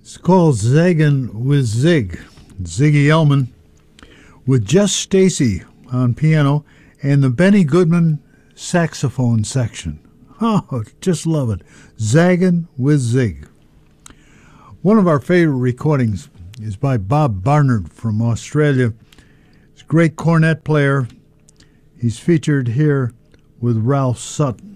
It's called Zaggin' with Zig. Ziggy Elman with Just Stacy on piano and the Benny Goodman saxophone section. Oh, just love it. Zaggin' with Zig. One of our favorite recordings is by Bob Barnard from Australia. He's a great cornet player. He's featured here with Ralph Sutton.